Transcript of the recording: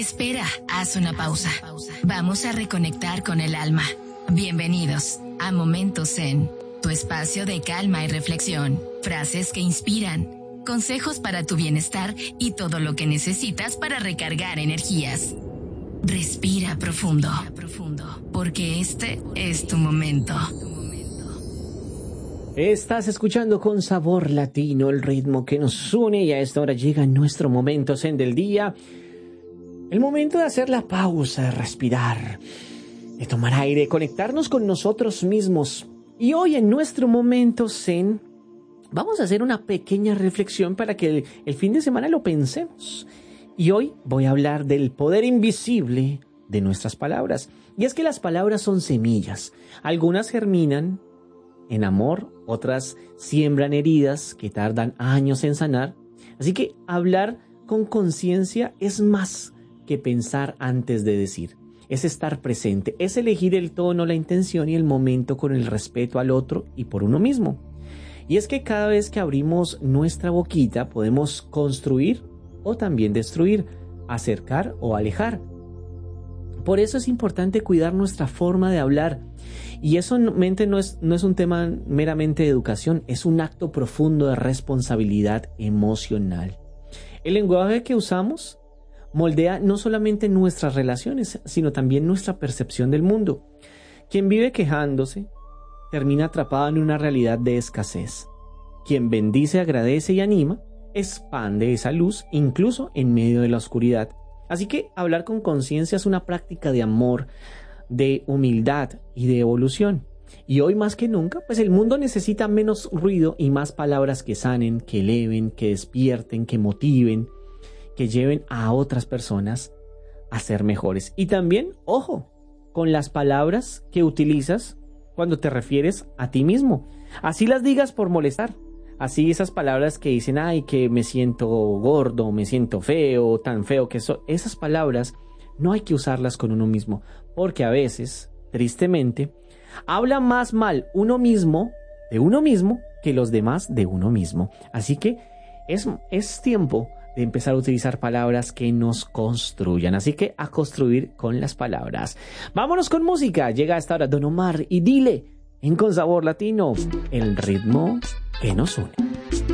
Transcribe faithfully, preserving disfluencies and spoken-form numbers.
Espera, haz una pausa. Vamos a reconectar con el alma. Bienvenidos a Momentos Zen, tu espacio de calma y reflexión. Frases que inspiran, consejos para tu bienestar y todo lo que necesitas para recargar energías. Respira profundo, porque este es tu momento. Estás escuchando Con Sabor Latino, el ritmo que nos une, y a esta hora llega nuestro momento zen del día. El momento de hacer la pausa, de respirar, de tomar aire, de conectarnos con nosotros mismos. Y hoy en nuestro momento zen vamos a hacer una pequeña reflexión para que el, el fin de semana lo pensemos. Y hoy voy a hablar del poder invisible de nuestras palabras. Y es que las palabras son semillas. Algunas germinan en amor, otras siembran heridas que tardan años en sanar. Así que hablar con conciencia es más que pensar antes de decir. Es estar presente, es elegir el tono, la intención y el momento con el respeto al otro y por uno mismo. Y es que cada vez que abrimos nuestra boquita podemos construir o también destruir, acercar o alejar. Por eso es importante cuidar nuestra forma de hablar. Y eso mente no es, no es un tema meramente de educación, es un acto profundo de responsabilidad emocional. El lenguaje que usamos moldea no solamente nuestras relaciones, sino también nuestra percepción del mundo. Quien vive quejándose termina atrapado en una realidad de escasez. Quien bendice, agradece y anima, expande esa luz incluso en medio de la oscuridad. Así que hablar con conciencia es una práctica de amor, de humildad y de evolución. Y hoy más que nunca, pues el mundo necesita menos ruido y más palabras que sanen, que eleven, que despierten, que motiven, que lleven a otras personas a ser mejores. Y también, ojo, con las palabras que utilizas cuando te refieres a ti mismo. Así las digas por molestar. Así esas palabras que dicen, ay, que me siento gordo, me siento feo, tan feo que soy. Esas palabras no hay que usarlas con uno mismo, porque a veces, tristemente, habla más mal uno mismo de uno mismo que los demás de uno mismo. Así que es, es tiempo de empezar a utilizar palabras que nos construyan. Así que a construir con las palabras. Vámonos con música. Llega a esta hora Don Omar y Dile en Con Sabor Latino, el ritmo que nos une.